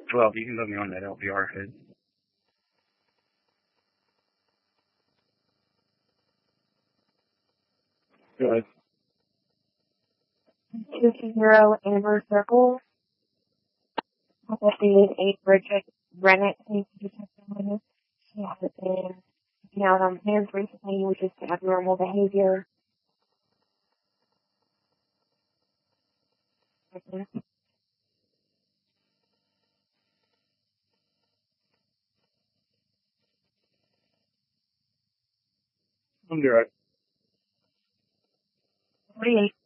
12. You can put me on that LPR hood. Go ahead. 220 Amber Circle. Affecting a Bridget Rennick needs to be tested. She hasn't been taken out on hands recently, which is abnormal behavior. I'm doing right. 48.